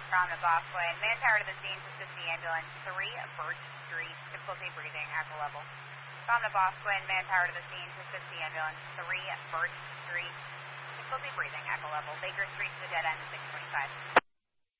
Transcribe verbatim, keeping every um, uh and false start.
From the Bosquen, Mantower to the scene to assist the ambulance, three Birch Street, difficulty breathing, echo level. From the Bosquen, Mantower to the scene to assist the ambulance, three Birch Street, difficulty breathing, echo level. Baker Street to the dead end, six twenty-five.